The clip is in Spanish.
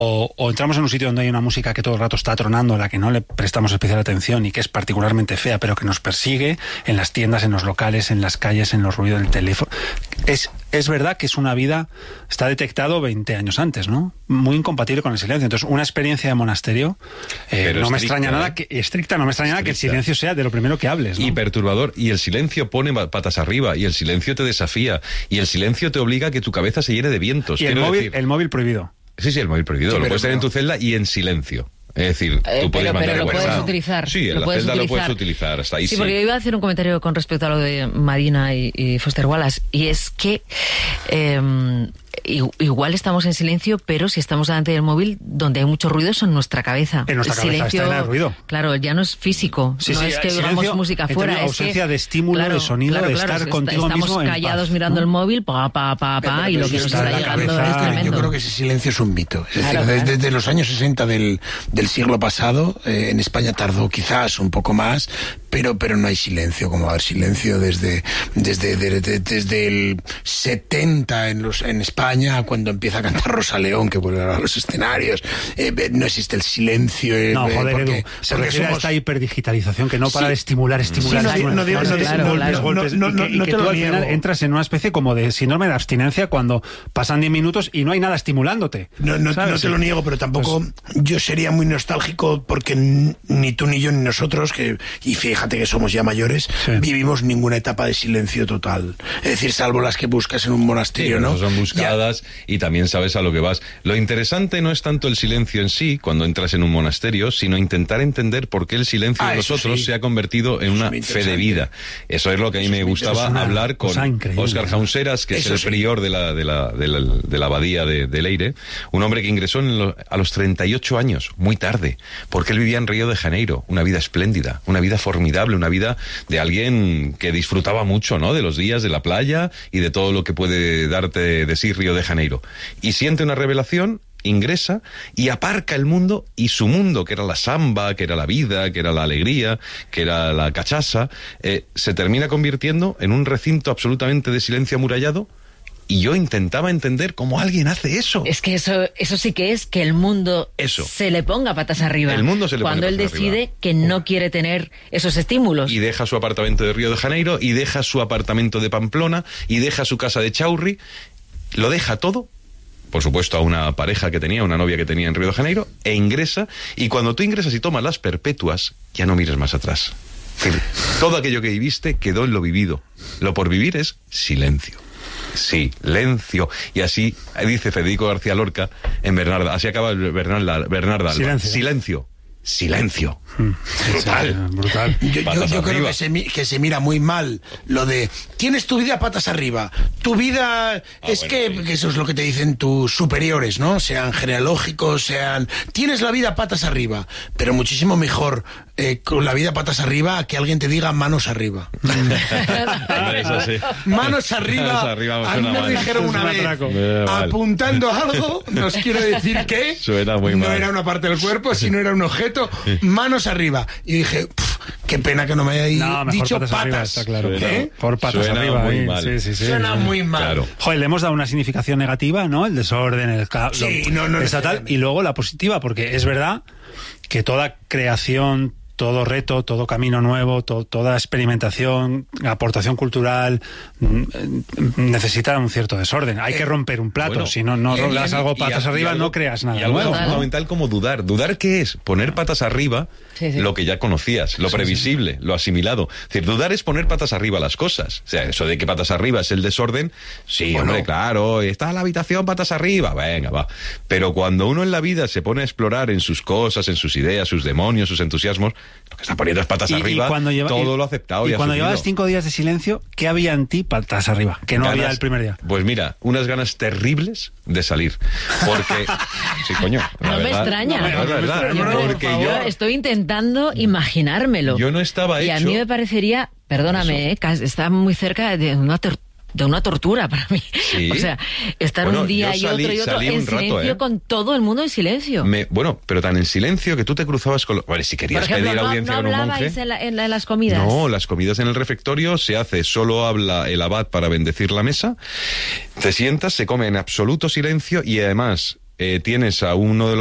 o entramos en un sitio donde hay una música que todo el rato está tronando, a la que no le prestamos especial atención y que es particularmente fea, pero que nos persigue en las tiendas, en los locales, en las calles, en los ruidos del teléfono. Es verdad que es una vida, está detectado 20 años antes, ¿no? Muy incompatible con el silencio. Entonces, una experiencia de monasterio, no me extraña nada que el silencio sea de lo primero que hables, ¿no? Y perturbador. Y el silencio pone patas arriba, y el silencio te desafía, y el silencio te obliga a que tu cabeza se llene de vientos. Y el móvil prohibido. Sí, el móvil prohibido. Lo puedes tener en tu celda y en silencio. Es decir, tú puedes mandar pero lo WhatsApp. puedes utilizar. Sí, en la celda lo puedes utilizar. Hasta ahí sí. Porque yo iba a hacer un comentario con respecto a lo de Madina y Foster Wallace. Y es que igual estamos en silencio, pero si estamos delante del móvil, donde hay mucho ruido es en nuestra cabeza. En nuestra cabeza está en el ruido. Claro, ya no es físico. Sí, no es que oigamos música fuera. Es ausencia de estímulo, de sonido, de estar contigo mismo. Estamos callados mirando el móvil, y lo que nos está llegando es tremendo. Yo creo que ese silencio es un mito. Es decir, desde los años 60 del siglo pasado, en España tardó quizás un poco más, pero no hay silencio. Como va a haber silencio desde el 70 en España, cuando empieza a cantar Rosa León, que vuelve a los escenarios. No existe el silencio. No, joder, Edu, se refiere a esta hiperdigitalización que no para de estimular. No te lo niego. Entras en una especie como de síndrome de abstinencia cuando pasan 10 minutos y no hay nada estimulándote. No te lo niego, pero tampoco yo sería muy nostálgico porque ni tú ni yo ni nosotros, y fíjate que somos ya mayores, vivimos ninguna etapa de silencio total. Es decir, salvo las que buscas en un monasterio, ¿no? Son buscadas y también sabes a lo que vas. Lo interesante no es tanto el silencio en sí, cuando entras en un monasterio, sino intentar entender por qué el silencio de nosotros se ha convertido en una fe de vida. Eso es lo que a mí me gustaba hablar con Óscar Jaunseras, que es el prior de la abadía de Leire, un hombre que ingresó a los 38 años, muy tarde, porque él vivía en Río de Janeiro, una vida espléndida, una vida formidable, una vida de alguien que disfrutaba mucho, ¿no?, de los días de la playa y de todo lo que puede darte de sí Río de Janeiro. Y siente una revelación, ingresa y aparca el mundo, y su mundo, que era la samba, que era la vida, que era la alegría, que era la cachaza, se termina convirtiendo en un recinto absolutamente de silencio amurallado. Y yo intentaba entender cómo alguien hace eso. Es que eso sí que es que el mundo se le ponga patas arriba. El mundo se le cuando pone él patas decide arriba. Que no quiere tener esos estímulos. Y deja su apartamento de Río de Janeiro, y deja su apartamento de Pamplona, y deja su casa de Chaurri. Lo deja todo, por supuesto, a una pareja que tenía, una novia que tenía en Río de Janeiro, e ingresa. Y cuando tú ingresas y tomas las perpetuas, ya no mires más atrás. Todo aquello que viviste quedó en lo vivido. Lo por vivir es silencio. Silencio. Y así dice Federico García Lorca en Bernarda. Así acaba Bernarda. Silencio. Brutal. Yo creo que se mira muy mal lo de tienes tu vida patas arriba. Tu vida que eso es lo que te dicen tus superiores, ¿no? Sean genealógicos, tienes la vida patas arriba, pero muchísimo mejor con la vida patas arriba que alguien te diga manos arriba. Manos arriba. A mí me dijeron una vez, apuntando algo, nos quiere decir que no era una parte del cuerpo, sino era un objeto. Manos arriba. Y dije, qué pena que no me haya dicho patas. Arriba, está claro. Por patas suena arriba. Muy mal. Sí. Suena muy mal. Claro. Joder, le hemos dado una significación negativa, ¿no? El desorden, el caos. Estatal. Y luego la positiva, porque es verdad que toda creación, todo reto, todo camino nuevo, toda experimentación, aportación cultural necesita un cierto desorden. Hay que romper un plato, si no das algo patas arriba, no creas nada. Y algo nuevo, tan fundamental como dudar. ¿Dudar qué es? Poner patas arriba lo que ya conocías, lo previsible, lo asimilado. Es decir, dudar es poner patas arriba las cosas. O sea, eso de que patas arriba es el desorden, hombre, claro, está en la habitación patas arriba, venga, va. Pero cuando uno en la vida se pone a explorar en sus cosas, en sus ideas, sus demonios, sus entusiasmos, lo que está poniendo es patas arriba, todo lo ha aceptado y cuando asumido. llevabas 5 días de silencio, ¿qué había en ti patas arriba? Que no había el primer día. Pues mira, unas ganas terribles de salir. Porque... sí, coño. No me extraña. Es verdad. Porque yo estoy intentando imaginármelo. Yo no estaba hecho... Y a mí me parecería, perdóname, está muy cerca de una tortura para mí. ¿Sí? O sea, estar un día y otro en silencio con todo el mundo en silencio. Pero tan en silencio que tú te cruzabas con... Bueno, si querías pedir audiencia con un monje... en las comidas? No, las comidas en el refectorio se hace, solo habla el abad para bendecir la mesa, te sientas, se come en absoluto silencio y además... tienes a uno de los